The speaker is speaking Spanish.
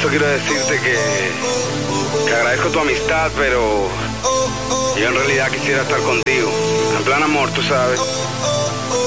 esto quiero decirte que agradezco tu amistad, pero yo en realidad quisiera estar contigo. En plan amor, tú sabes.